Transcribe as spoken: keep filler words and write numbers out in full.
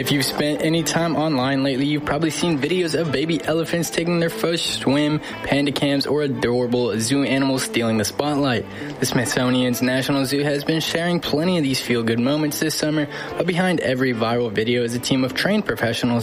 If you've spent any time online lately, you've probably seen videos of baby elephants taking their first swim, panda cams, or adorable zoo animals stealing the spotlight. The Smithsonian's National Zoo has been sharing plenty of these feel-good moments this summer, but behind every viral video is a team of trained professionals